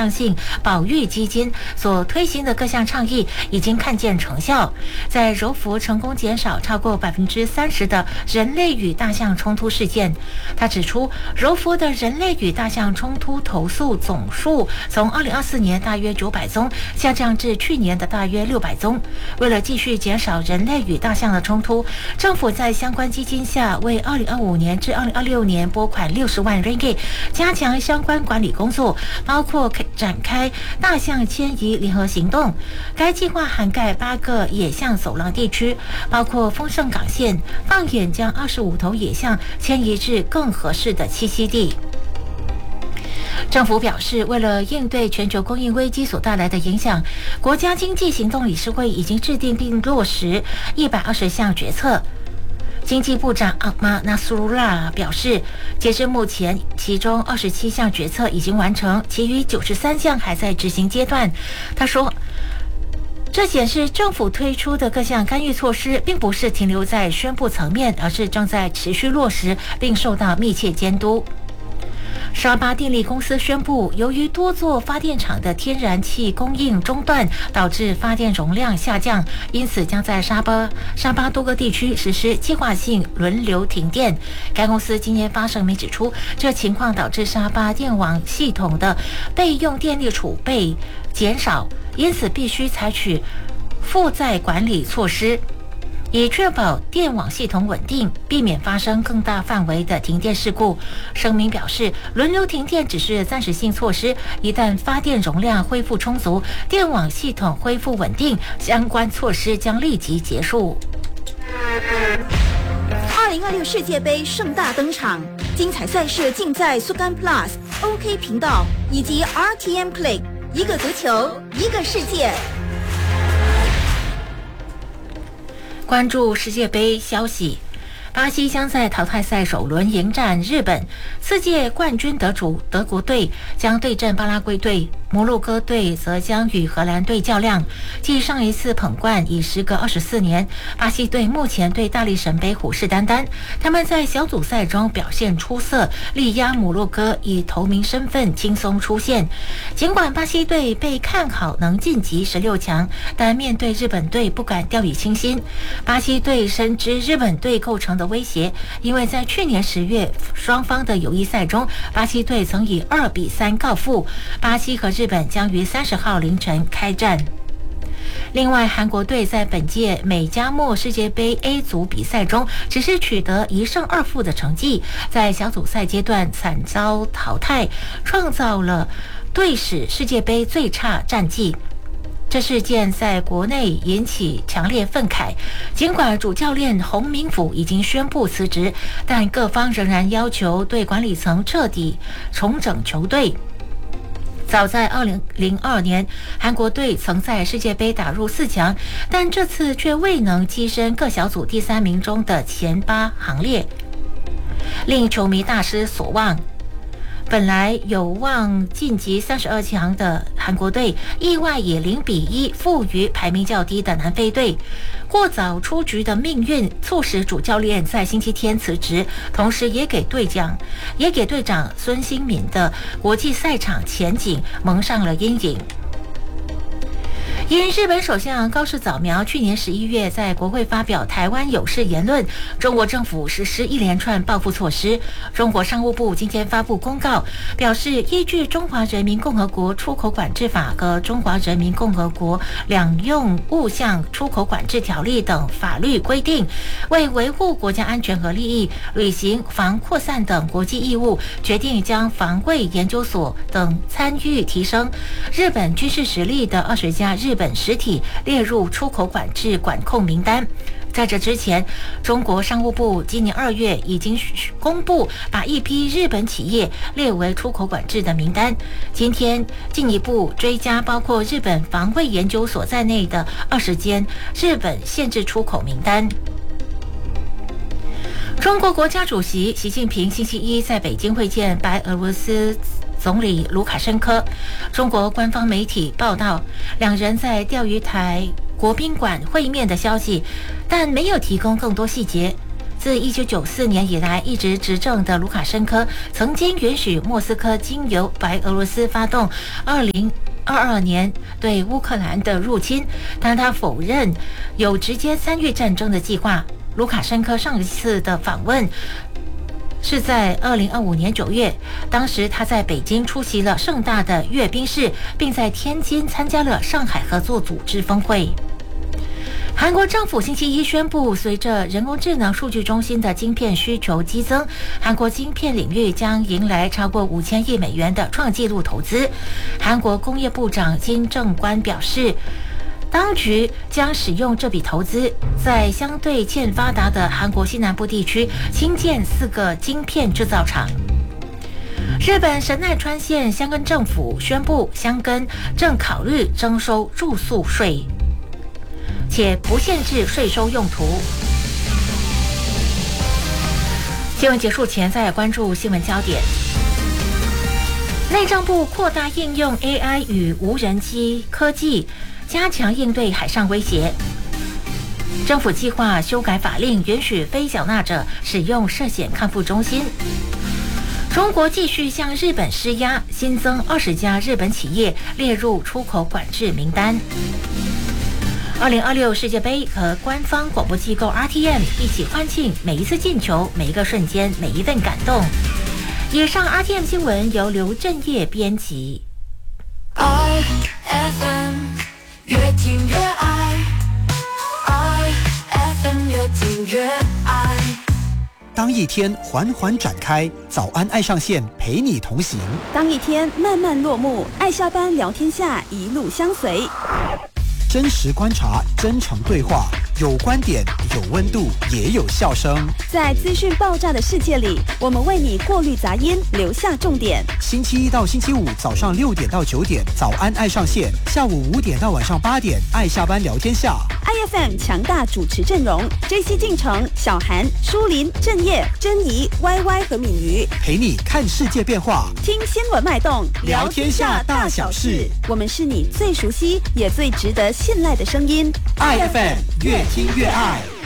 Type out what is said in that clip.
向性保育基金所推行的各项倡议已经看见成效，在柔佛成功减少超过30%的人类与大象冲突事件。他指出，柔佛的人类与大象冲突投诉总数从2024年大约900宗下降至去年的大约600宗。为了继续减少人类与大象的冲突，政府在相关基金下为2025年至2026年拨款60万 ringgit， 加强相关管理工作，包括展开大象迁移联合行动。该计划涵盖8个野象走廊地区，包括丰盛港县，放眼将25头野象迁移至更合适的栖息地。政府表示，为了应对全球供应危机所带来的影响，国家经济行动理事会已经制定并落实120项决策。经济部长阿马纳苏鲁拉表示，截至目前，其中27项决策已经完成，其余93项还在执行阶段。他说，这显示政府推出的各项干预措施并不是停留在宣布层面，而是正在持续落实并受到密切监督。沙巴电力公司宣布，由于多座发电厂的天然气供应中断，导致发电容量下降，因此将在沙巴多个地区实施计划性轮流停电。该公司今天发声明指出，这情况导致沙巴电网系统的备用电力储备减少，因此必须采取负载管理措施，以确保电网系统稳定，避免发生更大范围的停电事故。声明表示，轮流停电只是暂时性措施，一旦发电容量恢复充足，电网系统恢复稳定，相关措施将立即结束。 2026世界杯盛大登场，精彩赛事尽在苏干 Plus、OK 频道以及 RTM Play， 一个足球，一个世界。 关注世界杯消息，巴西将在淘汰赛首轮迎战日本，次届冠军得主德国队将对阵巴拉圭队，摩洛哥队则将与荷兰队较量。继上一次捧冠已时隔24年，巴西队目前对大力神杯虎视眈眈。他们在小组赛中表现出色，力压摩洛哥，以头名身份轻松出线。尽管巴西队被看好能晋级16强，但面对日本队不敢掉以轻心。巴西队深知日本队构成的威胁，因为在去年10月双方的友谊赛中，巴西队曾以2-3告负。巴西和日本将于30号凌晨开战。另外，韩国队在本届美加墨世界杯 A 组比赛中只是取得1胜2负的成绩，在小组赛阶段惨遭淘汰，创造了队史世界杯最差战绩。这事件在国内引起强烈愤慨，尽管主教练洪明甫已经宣布辞职，但各方仍然要求对管理层彻底重整球队。早在2002年，韩国队曾在世界杯打入4强，但这次却未能跻身各小组第3名中的前8行列，令球迷大失所望。本来有望晋级32强的韩国队，意外以0-1负于排名较低的南非队。过早出局的命运促使主教练在星期天辞职，同时也给队长孙兴敏的国际赛场前景蒙上了阴影。因日本首相高市早苗去年11月在国会发表台湾有事言论，中国政府实施一连串报复措施。中国商务部今天发布公告，表示依据《中华人民共和国出口管制法》和《中华人民共和国两用物项出口管制条例》等法律规定，为维护国家安全和利益，履行防扩散等国际义务，决定将防卫研究所等参与提升日本军事实力的20家日本实体列入出口管制管控名单。在这之前，中国商务部今年2月已经公布把一批日本企业列为出口管制的名单，今天进一步追加包括日本防卫研究所在内的20间日本限制出口名单。中国国家主席习近平星期一在北京会见白俄罗斯总理卢卡申科。中国官方媒体报道，两人在钓鱼台国宾馆会面的消息，但没有提供更多细节。 自1994年以来一直执政的卢卡申科，曾经允许莫斯科经由白俄罗斯发动2022年对乌克兰的入侵，但他否认有直接参与战争的计划。卢卡申科上一次的访问是在2025年9月，当时他在北京出席了盛大的阅兵式，并在天津参加了上海合作组织峰会。韩国政府星期一宣布，随着人工智能数据中心的晶片需求激增，韩国晶片领域将迎来超过5000亿美元的创纪录投资。韩国工业部长金正官表示，当局将使用这笔投资，在相对欠发达的韩国西南部地区新建4个晶片制造厂。日本神奈川县箱根政府宣布，箱根正考虑征收住宿税，且不限制税收用途。新闻结束前，再来关注新闻焦点。内政部扩大应用 AI 与无人机科技，加强应对海上威胁。政府计划修改法令，允许非缴纳者使用涉险康复中心。中国继续向日本施压，新增20家日本企业列入出口管制名单。2026世界杯和官方广播机构 RTM 一起欢庆每一次进球、每一个瞬间、每一份感动。以上 RTM 新闻由刘正业编辑。 IFM 越听越爱 ，IFM 越听越爱。 当一天缓缓展开，早安爱上线陪你同行； 当一天慢慢落幕，爱下班聊天下一路相随。 真实观察，真诚对话，有观点，有温度，也有笑声。 在资讯爆炸的世界里，我们为你过滤杂音，留下重点。 星期一到星期五早上6点到9点，早安爱上线；下午5点到晚上8点，爱下班聊天下。 IFM 强大主持阵容 ：JC 进城、小韩、舒林、郑业、珍妮、YY 和敏瑜， 陪你看世界变化， 听新闻脉动， 聊天下大小事。 我们是你最熟悉也最值得信赖的声音。 IFM 越听越爱。